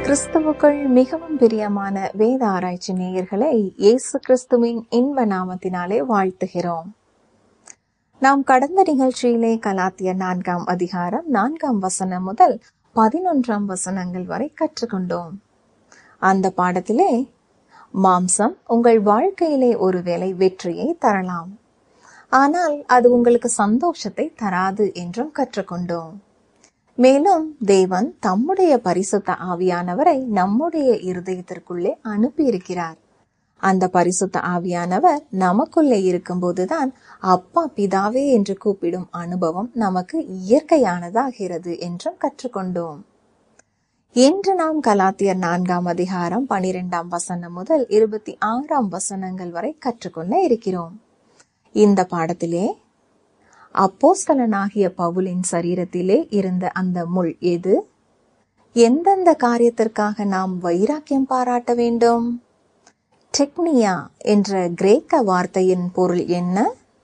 கிறிஸ்துவுக்குள் மிகவும் பிரியமான வேத ஆராய்ச்சி நேயர்களை இயேசு கிறிஸ்துவின் இன்ப நாமத்தினாலே வாழ்த்துகிறோம். நாம் கடந்த நிகழ்ச்சியிலே கலாத்தியர் 4ஆம் அதிகாரம் 4ஆம் வசனம் முதல் 11ஆம் வசனங்கள் வரை கற்றுக்கொண்டோம். அந்த பாடத்திலே மாம்சம் உங்கள் வாழ்க்கையிலே ஒருவேளை வெற்றியை தரலாம், ஆனால் அது உங்களுக்கு சந்தோஷத்தை தராது என்றும் கற்றுக்கொண்டோம். மேலும் தேவன் தம்முடைய பரிசுத்த ஆவியானவரை நம்முடைய இருதயத்திற்குள்ளே அனுப்பியிருக்கிறார். அந்த பரிசுத்த ஆவியானவர் நமக்குள்ளே இருக்கும்போதுதான் அப்பா பிதாவே என்று கூப்பிடும் அனுபவம் நமக்கு இயற்கையானதாகிறது என்றும் கற்றுக்கொண்டோம். இன்று நாம் கலாத்தியர் 4ஆம் அதிகாரம் 12ஆம் வசனம் முதல் 26ஆம் வசனங்கள் வரை கற்றுக்கொள்ள இருக்கிறோம். இந்த பாடத்திலே அப்போஸ்தலனாகிய பவுலின் சரீரத்திலே இருந்த அந்த முள் எது? எந்தெந்த காரியத்திற்காக நாம் வைராக்கியம் பாராட்ட வேண்டும்? டெக்னியா என்ற கிரேக்க வார்த்தையின் பொருள் என்ன?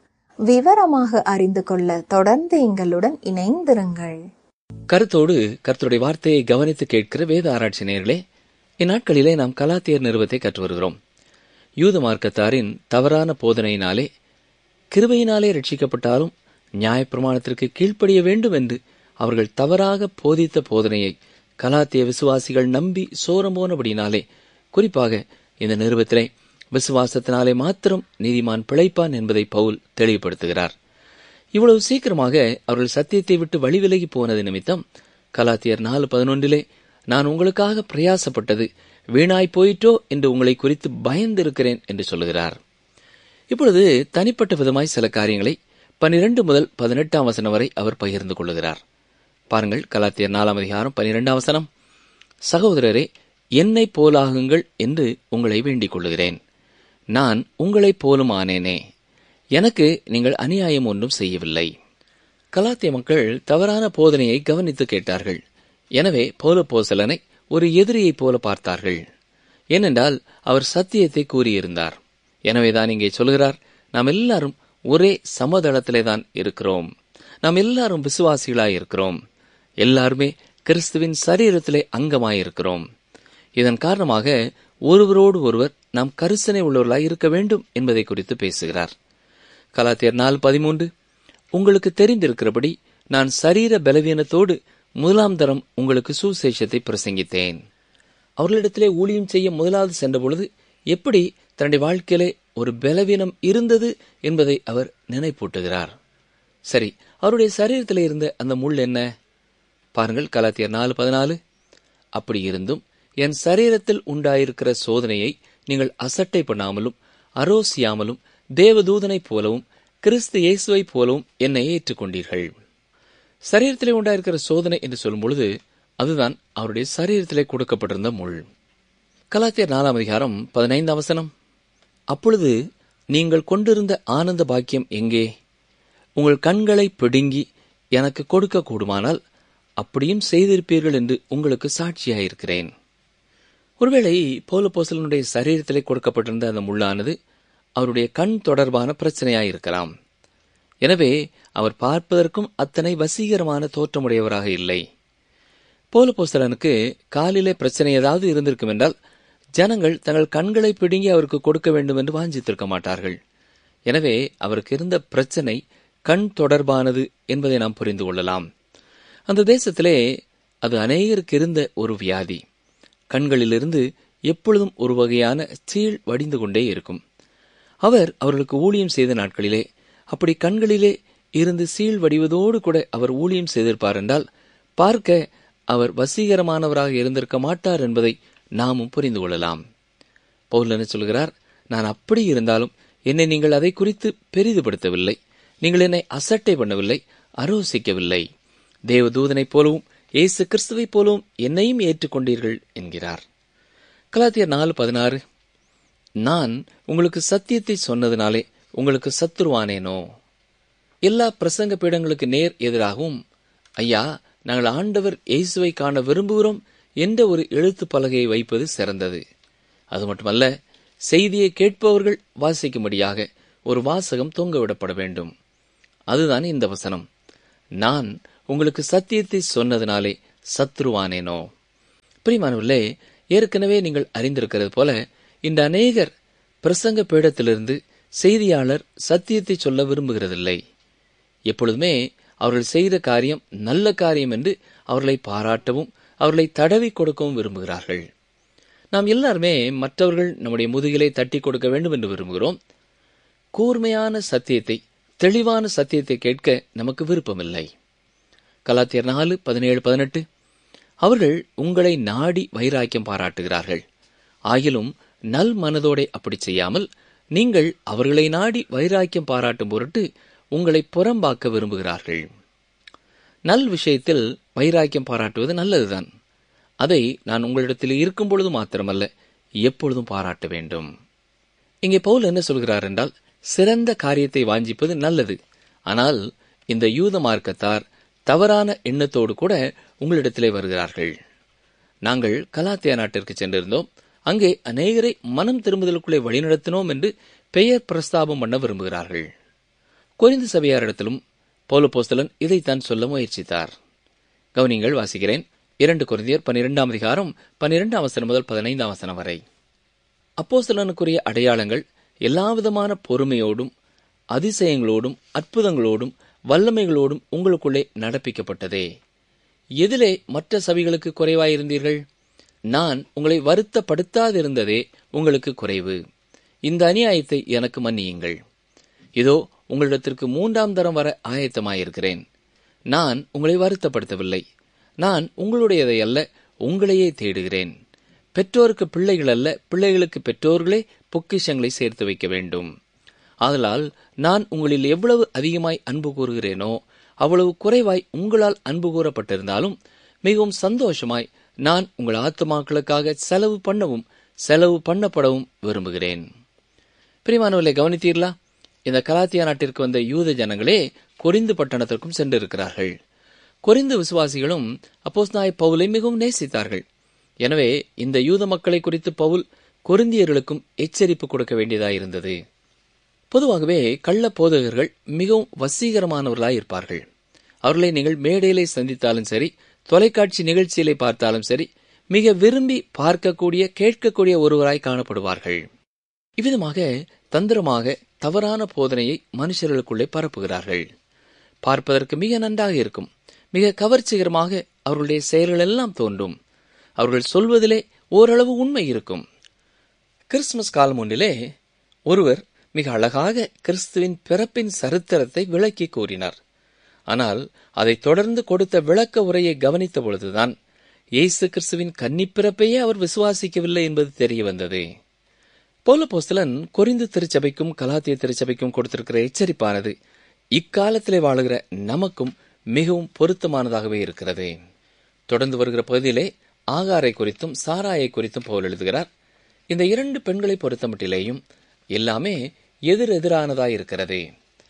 விவரமாக அறிந்து கொள்ள தொடர்ந்து எங்களுடன் இணைந்திருங்கள். கருத்தோடு கர்த்தருடைய வார்த்தையை கவனித்து கேட்கிற வேத ஆராய்ச்சி நேயர்களே, இந்நாட்களிலே நாம் கலாத்தியர் நிருபத்தை கற்று வருகிறோம். யூத மார்க்கத்தாரின் தவறான போதனையினாலே கிருபையினாலே ரட்சிக்கப்பட்டாலும் நியாயப்பிரமாணத்திற்கு கீழ்ப்படிய வேண்டும் என்று அவர்கள் தவறாக போதித்த போதனையை கலாத்திய விசுவாசிகள் நம்பி சோரம் போனபடினாலே, குறிப்பாக இந்த நிருபத்திலே விசுவாசத்தினாலே மாத்திரம் நீதிமான் பிழைப்பான் என்பதை பவுல் தெளிவுபடுத்துகிறார். இவ்வளவு சீக்கிரமாக அவர்கள் சத்தியத்தை விட்டு வழிவிலகி போனது நிமித்தம் கலாத்தியர் 4:11 நான் உங்களுக்காக பிரயாசப்பட்டது வீணாய் போயிட்டோ என்று உங்களை குறித்து பயந்திருக்கிறேன் என்று சொல்லுகிறார். இப்பொழுது தனிப்பட்ட விதமாய் சில காரியங்களை 12 முதல் 18ஆம் வசனம் வரை அவர் பகிர்ந்து கொள்ளுகிறார். பாருங்கள், கலாத்தியர் 4ஆம் அதிகாரம் 12ஆம் வசனம். சகோதரரே, என்னை போலாகுங்கள் என்று உங்களை வேண்டிக் கொள்ளுகிறேன். நான் உங்களைப் போலும் ஆனேனே, எனக்கு நீங்கள் அநியாயம் ஒன்றும் செய்யவில்லை. கலாத்திய மக்கள் தவறான போதனையை கவனித்து கேட்டார்கள். எனவே பவுலப்போஸ்தலனை ஒரு எதிரியைப் போல பார்த்தார்கள். ஏனென்றால் அவர் சத்தியத்தை கூறியிருந்தார். எனவேதான் இங்கே சொல்கிறார், நாம் எல்லாரும் ஒரே சமதளத்திலே தான் இருக்கிறோம். நாம் எல்லாரும் விசுவாசிகளாய் இருக்கிறோம். எல்லாருமே கிறிஸ்துவின் சரீரத்திலே அங்கமாயிருக்கிறோம். இதன் காரணமாக ஒருவரோடு ஒருவர் நாம் கரிசனை உள்ளவர்களாய் இருக்க வேண்டும் என்பதை குறித்து பேசுகிறார். கலாத்தியர் 4:13 உங்களுக்கு தெரிந்திருக்கிறபடி நான் சரீர பலவீனத்தோடு முதலாம் தரம் உங்களுக்கு சுசேஷத்தை பிரசங்கித்தேன். அவர்களிடத்திலே ஊழியம் செய்ய முதலாவது சென்றபொழுது எப்படி தன்னுடைய வாழ்க்கையிலே ஒரு பலவீனம் இருந்தது என்பதை அவர் நினைப்பூட்டுகிறார். சரி, அவருடைய சரீரத்தில் இருந்த அந்த முள் என்ன? பாருங்கள், கலாத்தியர் 4:14 அப்படி இருந்தும் என் சரீரத்தில் உண்டாயிருக்கிற சோதனையை நீங்கள் அசட்டை பண்ணாமலும் அரோசியாமலும் தேவதூதனைப் போலவும் கிறிஸ்து இயேசுவை போலவும் என்னை ஏற்றுக்கொண்டீர்கள். சரீரத்திலே உண்டாயிருக்கிற சோதனை என்று சொல்லும் பொழுது அதுதான் அவருடைய சரீரத்திலே கொடுக்கப்பட்டிருந்த முள். கலாத்தியர் 4ஆம் அதிகாரம் 15ஆம் வசனம். அப்பொழுது நீங்கள் கொண்டிருந்த ஆனந்த பாக்கியம் எங்கே? உங்கள் கண்களை பிடுங்கி எனக்கு கொடுக்க கூடுமானால் அப்படியும் செய்திருப்பீர்கள் என்று உங்களுக்கு சாட்சியாயிருக்கிறேன். ஒருவேளை பவுலப்போஸ்தலனுடைய சரீரத்திலே கொடுக்கப்பட்டிருந்த அந்த முள்ளானது அவருடைய கண் தொடர்பான பிரச்சனையாயிருக்கலாம். எனவே அவர் பார்ப்பதற்கும் அத்தனை வசீகரமான தோற்றமுடையவராக இல்லை. பவுலப்போஸ்தலனுக்கு காலிலே பிரச்சனை ஏதாவது இருந்திருக்கும் என்றால் ஜனங்கள் தங்கள் கண்களை பிடுங்கி அவருக்கு கொடுக்க வேண்டும் என்று வாஞ்சித்திருக்க மாட்டார்கள். எனவே அவருக்கு இருந்த பிரச்சனை கண் தொடர்பானது என்பதை நாம் புரிந்து கொள்ளலாம். அந்த தேசத்திலே அது அநேகருக்கு இருந்த ஒரு வியாதி. கண்களிலிருந்து எப்பொழுதும் ஒரு வகையான சீழ் வடிந்து கொண்டே இருக்கும். அவர்களுக்கு ஊழியம் செய்த நாட்களிலே அப்படி கண்களிலே இருந்து சீழ் வடிவதோடு கூட அவர் ஊழியம் செய்திருப்பார் என்றால் பார்க்க அவர் வசீகரமானவராக இருந்திருக்க மாட்டார் என்பதை நாமும் புரிந்து கொள்ளலாம். பவுல் என்ன சொல்கிறார்? நான் அப்படி இருந்தாலும் என்னை நீங்கள் அதை குறித்து பெரிதுபடுத்தவில்லை, நீங்கள் என்னை அசட்டை பண்ணவில்லை, அரோசிக்கவில்லை. தேவதூதனைப் போலவும் இயேசு கிறிஸ்துவைப் போலவும் என்னையும் ஏற்றுக்கொண்டீர்கள் என்கிறார். கலாத்தியர் 4:16 நான் உங்களுக்கு சத்தியத்தை சொன்னதினாலே உங்களுக்கு சத்துருவானேனோ? எல்லா பிரசங்க பீடங்களுக்கு நேர் எதிராகவும் ஐயா நாங்கள் ஆண்டவர் இயேசுவை காண விரும்புகிறோம் என்ற ஒரு எழுத்து பலகையை வைப்பது சிறந்தது. அது மட்டுமல்ல, செய்தியை கேட்பவர்கள் வாசிக்கும்படியாக ஒரு வாசகம் தொங்கவிடப்பட வேண்டும். அதுதான் இந்த வசனம். நான் உங்களுக்கு சத்தியத்தை சொன்னதினாலே சத்ருவானேனோ? பிரியமானவர்களே, ஏற்கனவே நீங்கள் அறிந்திருக்கிறது போல இந்த அநேகர் பிரசங்க பீடத்திலிருந்து செய்தியாளர் சத்தியத்தை சொல்ல விரும்புகிறதில்லை. எப்பொழுதுமே அவர்கள் செய்த காரியம் நல்ல காரியம் என்று அவர்களை பாராட்டவும் அவர்களை தடவி கொடுக்கவும் விரும்புகிறார்கள். நாம் எல்லாருமே மற்றவர்கள் நம்முடைய முதுகிலே தட்டி கொடுக்க வேண்டும் என்று விரும்புகிறோம். கூர்மையான சத்தியத்தை, தெளிவான சத்தியத்தை கேட்க நமக்கு விருப்பமில்லை. கலாத்தியர் 4:17-18 அவர்கள் உங்களை நாடி வைராக்கியம் பாராட்டுகிறார்கள். ஆகிலும் நல் மனதோടെ அப்படி செய்யாமல் நீங்கள் அவர்களை நாடி வைராக்கியம் பாராட்டும் பொருட்டு உங்களை புறம்பாக்க விரும்புகிறார்கள். நல் விஷயத்தில் வைராக்கியம் பாராட்டுவது நல்லதுதான். அதை நான் உங்களிடத்தில் இருக்கும் பொழுது மாத்திரமல்ல, எப்பொழுதும் பாராட்ட வேண்டும். இங்கே பவுல் என்ன சொல்கிறார் என்றால், சிறந்த காரியத்தை வாஞ்சிப்பது நல்லது. ஆனால் இந்த யூத மார்க்கத்தார் தவறான எண்ணத்தோடு கூட உங்களிடத்திலே வருகிறார்கள். நாங்கள் கலாத்தியா நாட்டிற்கு சென்றிருந்தோம். அங்கே அநேகரை மனம் திரும்புதலுக்குள்ளே வழிநடத்தினோம் என்று பெயர் பிரஸ்தாபம் பண்ண விரும்புகிறார்கள். கொரிந்து சபையாரிடத்திலும் பவுலப்போஸ்தலன் இதைத்தான் சொல்ல முயற்சித்தார். கவனிங்கள், வாசிக்கிறேன். 2 கொரிந்தியர் 12 முதல் 15 வரை. அப்போஸ்தலனுக்குரிய அடையாளங்கள் எல்லாவிதமான பொறுமையோடும் அதிசயங்களோடும் அற்புதங்களோடும் வல்லமைகளோடும் உங்களுக்குள்ளே நடப்பிக்கப்பட்டதே. எதிலே மற்ற சபைகளுக்கு குறைவாயிருந்தீர்கள்? நான் உங்களை வருத்தப்படுத்தாதிருந்ததே உங்களுக்கு குறைவு. இந்த அநியாயத்தை எனக்கு மன்னியுங்கள். இதோ உங்களிடத்திற்கு 3ஆம் தரம் வர ஆயத்தமாயிருக்கிறேன். நான் உங்களை வருத்தப்படுத்தவில்லை. நான் உங்களுடையதை அல்ல, உங்களையே தேடுகிறேன். பெற்றோருக்கு பிள்ளைகள் அல்ல, பிள்ளைகளுக்கு பெற்றோர்களே பொக்கிஷங்களை சேர்த்து வைக்க வேண்டும். ஆதலால் நான் உங்களில் எவ்வளவு அதிகமாய் அன்பு கூறுகிறேனோ அவ்வளவு குறைவாய் உங்களால் அன்பு கூறப்பட்டிருந்தாலும் மிகவும் சந்தோஷமாய் நான் உங்கள் ஆத்துமாக்களுக்காக செலவு பண்ணவும் செலவு பண்ணப்படவும் விரும்புகிறேன். பிரியமானவர்களை, கவனித்தீர்களா? இந்த கலாத்தியா நாட்டிற்கு வந்த யூத ஜனங்களே கொரிந்து பட்டணத்திற்கும் சென்றிருக்கிறார்கள். கொரிந்து விசுவாசிகளும் அப்போஸ்தலனாகிய பவுலை மிகவும் நேசித்தார்கள். எனவே இந்த யூத மக்களை குறித்து பவுல் கொரிந்தியர்களுக்கும் எச்சரிப்பு கொடுக்க வேண்டியதாயிருந்தது. பொதுவாகவே கள்ள போதகர்கள் மிகவும் வசீகரமானவர்களாய் இருப்பார்கள். அவர்களை நீங்கள் மேடையிலே சந்தித்தாலும் சரி, தொலைக்காட்சி நிகழ்ச்சியிலே பார்த்தாலும் சரி, மிக விரும்பி பார்க்கக்கூடிய கேட்கக்கூடிய ஒருவராய் காணப்படுவார்கள். இவ்விதமாக தந்திரமாக தவறான போதனையை மனுஷர்களுக்குள்ளே பரப்புகிறார்கள். பார்ப்பதற்கு மிக நன்றாக இருக்கும், மிக கவர்ச்சிகரமாக அவர்களுடைய செயல்கள் எல்லாம் தோன்றும். அவர்கள் சொல்வதிலே ஓரளவு உண்மை இருக்கும். கிறிஸ்துமஸ் காலம் ஒன்றிலே ஒருவர் மிக அழகாக கிறிஸ்துவின் பிறப்பின் சரித்திரத்தை விளக்கி கூறினார். ஆனால் அதை தொடர்ந்து கொடுத்த விளக்க உரையை கவனித்த பொழுதுதான் இயேசு கிறிஸ்துவின் கன்னிப்பிறப்பையே அவர் விசுவாசிக்கவில்லை என்பது தெரிய வந்தது. பவுலப்போஸ்தலன் கொரிந்து திருச்சபைக்கும் கலாத்திய திருச்சபைக்கும் கொடுத்திருக்கிற எச்சரிப்பானது இக்காலத்திலே வாழுகிற நமக்கும் மிகவும் பொருத்தமானதாகவே இருக்கிறது. தொடர்ந்து வருகிற பகுதியிலே ஆகாரை குறித்தும் சாராயை குறித்தும் பவுல் எழுதுகிறார். இந்த 2 பெண்களை பொறுத்தமட்டிலேயும் எல்லாமே எதிரெதிரானதாயிருக்கிறது.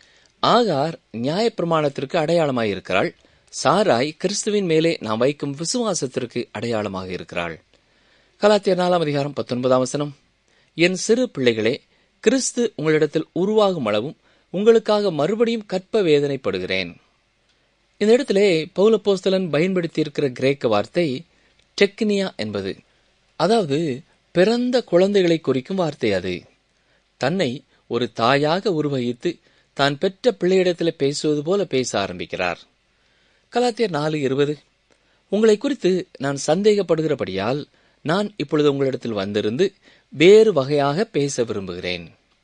ஆகார் நியாயப்பிரமாணத்திற்கு அடையாளமாயிருக்கிறாள். சாராய் கிறிஸ்துவின் மேலே நாம் வைக்கும் விசுவாசத்திற்கு அடையாளமாக இருக்கிறாள். கலாத்தியர் 4:19 என் சிறு பிள்ளைகளே, கிறிஸ்து உங்களிடத்தில் உருவாகும் அளவும் உங்களுக்காக மறுபடியும் கற்ப வேதனைப்படுகிறேன். இந்த இடத்திலே பவுலப்போஸ்தலன் பயன்படுத்தியிருக்கிற கிரேக்க வார்த்தை டெக்னியா என்பது, அதாவது பிறந்த குழந்தைகளை குறிக்கும் வார்த்தை. அது தன்னை ஒரு தாயாக உருவகித்து தான் பெற்ற பிள்ளையிடத்தில் பேசுவது போல பேச ஆரம்பிக்கிறார். கலாத்தியர் 4:20 உங்களை குறித்து நான் சந்தேகப்படுகிறபடியால் நான் இப்பொழுது உங்களிடத்தில் வந்திருந்து வேறு வகையாக பேச விரும்புகிறேன்.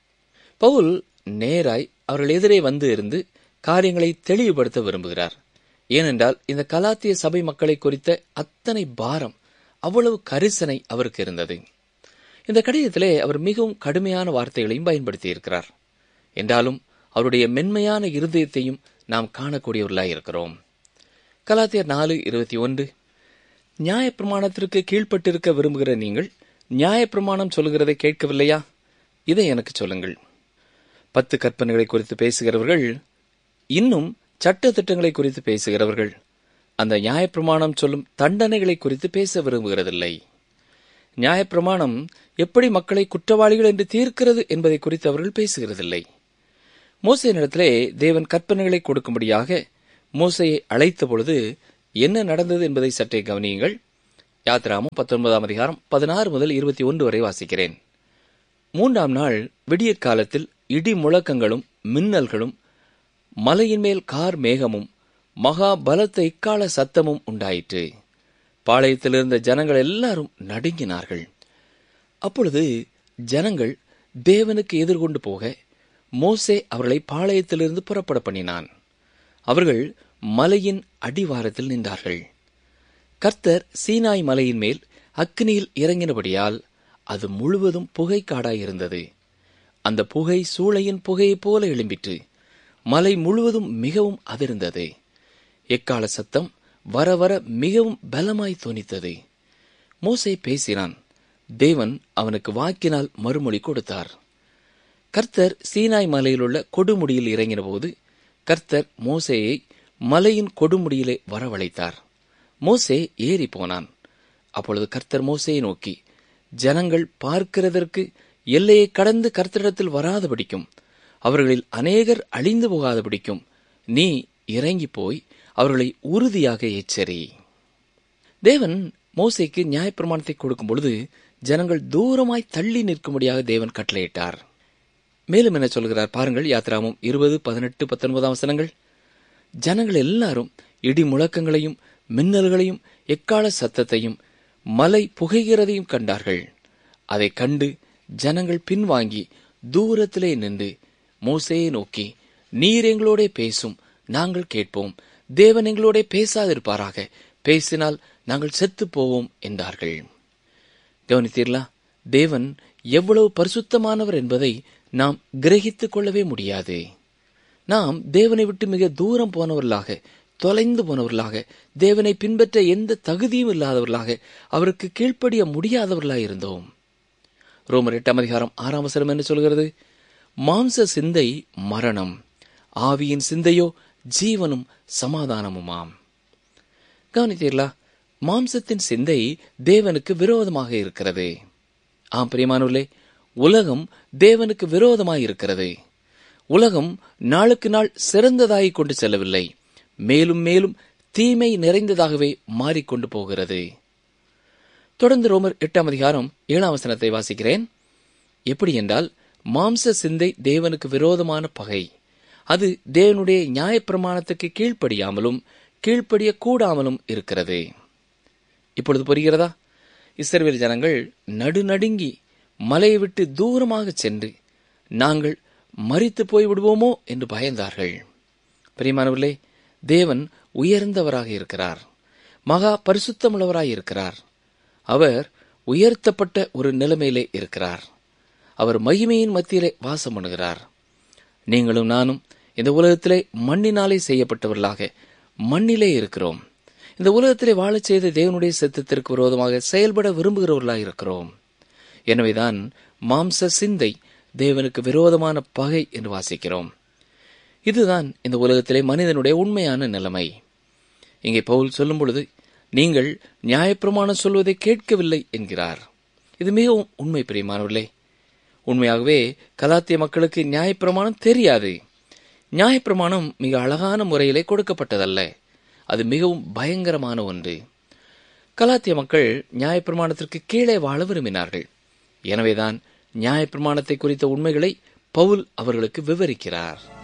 பவுல் நேராய் அவர்கள் எதிரே வந்து இருந்து காரியங்களை தெளிவுபடுத்த விரும்புகிறார். ஏனென்றால் இந்த கலாத்திய சபை மக்களை குறித்த அத்தனை பாரம், அவ்வளவு கரிசனை அவருக்கு இருந்தது. இந்த கடிதத்திலே அவர் மிகவும் கடுமையான வார்த்தைகளையும் பயன்படுத்தி இருக்கிறார். என்றாலும் அவருடைய மென்மையான இருதயத்தையும் நாம் காணக்கூடியவர்களாய் இருக்கிறோம். கலாத்தியர் 4:21 நியாயப்பிரமாணத்திற்கு கீழ்ப்பட்டிருக்க விரும்புகிற நீங்கள் நியாயப்பிரமாணம் சொல்கிறதை கேட்கவில்லையா? இதை எனக்கு சொல்லுங்கள். 10 கற்பனைகளை குறித்து பேசுகிறவர்கள், இன்னும் சட்ட திட்டங்களை குறித்து பேசுகிறவர்கள் அந்த நியாயப்பிரமாணம் சொல்லும் தண்டனைகளை குறித்து பேச விரும்புகிறதில்லை. நியாயப்பிரமாணம் எப்படி மக்களை குற்றவாளிகள் என்று தீர்க்கிறது என்பதை குறித்து அவர்கள் பேசுகிறதில்லை. மோசேயினிடத்திலே தேவன் கற்பனைகளை கொடுக்கும்படியாக மோசேயை அழைத்த பொழுது என்ன நடந்தது என்பதை சற்றே கவனியுங்கள். யாத்திராகமம் 19 அதிகாரம் 16 முதல் 21 வரை வாசிக்கிறேன். 3ஆம் நாள் விடியற் காலத்தில் இடி முழக்கங்களும் மின்னல்களும் மலையின் மேல் கார் மேகமும் மகா பலத்த இக்கால சத்தமும் உண்டாயிற்று. பாளையத்தில் இருந்த ஜனங்கள் எல்லாரும் நடுங்கினார்கள். அப்பொழுது ஜனங்கள் தேவனுக்கு எதிர்கொண்டு போக மோசே அவர்களை பாளையத்திலிருந்து புறப்பட பண்ணினான். அவர்கள் மலையின் அடிவாரத்தில் நின்றார்கள். கர்த்தர் சீனாய் மலையின் மேல் அக்கினியில் இறங்கினபடியால் அது முழுவதும் புகை காடாயிருந்தது. அந்த புகை சூளையின் புகையைப் போல எழும்பிற்று. மலை முழுவதும் மிகவும் அதிர்ந்தது. எக்கால சத்தம் வர வர மிகவும் பலமாய் தொனித்தது. மோசே பேசினான். தேவன் அவனுக்கு வாக்கினால் மறுமொழி கொடுத்தார். கர்த்தர் சீனாய் மலையிலுள்ள கொடுமுடியில் இறங்கின போது கர்த்தர் மோசேயை மலையின் கொடுமுடியிலே வரவழைத்தார். மோசே ஏறி போனான். அப்பொழுது கர்த்தர் மோசேயை நோக்கி, ஜனங்கள் பார்க்கிறதற்கு எல்லையை கடந்து கர்த்தரிடத்தில் வராதபடிக்கும் அவர்களில் அநேகர் அழிந்து போகாதபடிக்கும் நீ இறங்கி போய் அவர்களை உறுதியாக எச்சரி. தேவன் மோசேக்கு நியாயப்பிரமாணத்தை கொடுக்கும் பொழுது ஜனங்கள் தூரமாய் தள்ளி நிற்கும்படியாக தேவன் கட்டளையிட்டார். மேலும் என்ன சொல்கிறார் பாருங்கள். யாத்திராகமம் 20, 18, 19 வசனங்கள். ஜனங்கள் எல்லாரும் இடி முழக்கங்களையும் மின்னல்களையும் எக்கால சத்தத்தையும் மலை புகைகிறதையும் கண்டார்கள். அதை கண்டு ஜனங்கள் பின்வாங்கி தூரத்திலே நின்று மோசேயை நோக்கி, நீர் எங்களோட பேசும், நாங்கள் கேட்போம். தேவன் எங்களோட பேசாதிருப்பாராக, பேசினால் நாங்கள் செத்து போவோம் என்றார்கள். கவனித்தீர்களா? தேவன் எவ்வளவு பரிசுத்தமானவர் என்பதை நாம் கிரகித்துக் கொள்ளவே முடியாது. நாம் தேவனை விட்டு மிக தூரம் போனவர்களாக, தொலைந்து போனவர்களாக, தேவனை பின்பற்ற எந்த தகுதியும் இல்லாதவர்களாக, அவருக்கு கீழ்ப்படிய முடியாதவர்களாக இருந்தோம். ரோமர் 8 அதிகாரம் 6 வசனம் என்ன சொல்கிறது? மாம்ச சிந்தை மரணம், ஆவியின் சிந்தையோ ஜீவனும் சமாதானமுமாம். கவனித்தீர்களா? மாம்சத்தின் சிந்தை தேவனுக்கு விரோதமாக இருக்கிறது. ஆம் பிரியமானவர்களே, உலகம் தேவனுக்கு விரோதமாய் இருக்கிறது. உலகம் நாளுக்கு நாள் சிறந்ததாகிக் கொண்டு செல்லவில்லை, மேலும் மேலும் தீமை நிறைந்ததாகவே மாறிக்கொண்டு போகிறது. தொடர்ந்து ரோமர் 8 அதிகாரம் 7 வசனத்தை வாசிக்கிறேன். எப்படி என்றால், மாம்ச சிந்தை தேவனுக்கு விரோதமான பகை. அது தேவனுடைய நியாயப்பிரமாணத்துக்கு கீழ்ப்படியாமலும் கீழ்ப்படிய கூடாமலும் இருக்கிறது. இப்பொழுது புரிகிறதா? இஸ்ரவேல் ஜனங்கள் நடுநடுங்கி மலையை விட்டு தூரமாக சென்று நாங்கள் மரித்து போய்விடுவோமோ என்று பயந்தார்கள். பிரியமானவர்களே, தேவன் உயர்ந்தவராக இருக்கிறார், மகா பரிசுத்தமுள்ளவராய் இருக்கிறார். அவர் உயர்த்தப்பட்ட ஒரு நிலைமையிலே இருக்கிறார். அவர் மகிமையின் மத்தியிலே வாசம் பண்ணுகிறார். நீங்களும் நானும் இந்த உலகத்திலே மண்ணினாலே செய்யப்பட்டவர்களாக மண்ணிலே இருக்கிறோம். இந்த உலகத்திலே வாழச் செய்த தேவனுடைய சித்தத்திற்கு விரோதமாக செயல்பட விரும்புகிறவர்களாக இருக்கிறோம். எனவேதான் மாம்ச சிந்தை தேவனுக்கு விரோதமான பகை என்று வாசிக்கிறோம். இதுதான் இந்த உலகத்திலே மனிதனுடைய உண்மையான நிலைமை. இங்கே பவுல் சொல்லும் பொழுது, நீங்கள் நியாயப்பிரமாணம் சொல்வதை கேட்கவில்லை என்கிறார். இது மிகவும் உண்மை பிரியமானவர்களே. உண்மையாகவே கலாத்திய மக்களுக்கு நியாயப்பிரமாணம் தெரியாது. நியாயப்பிரமாணம் மிக அழகான முறையிலே கொடுக்கப்பட்டதல்ல, அது மிகவும் பயங்கரமான ஒன்று. கலாத்திய மக்கள் நியாயப்பிரமாணத்திற்கு கீழே வாழ விரும்பினார்கள். எனவேதான் நியாயப்பிரமாணத்தை குறித்த உண்மைகளை பவுல் அவர்களுக்கு விவரிக்கிறார்.